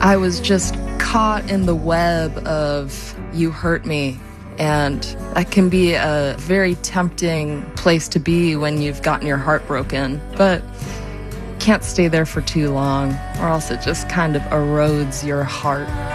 I was just caught in the web of "you hurt me," and that can be a very tempting place to be when you've gotten your heart broken, but can't stay there for too long, or else it just kind of erodes your heart.